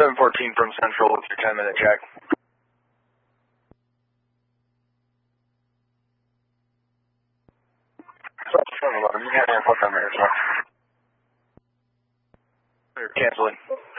714 from Central, what's your 10-minute check? 711, you have an airport number here, sir. Canceling.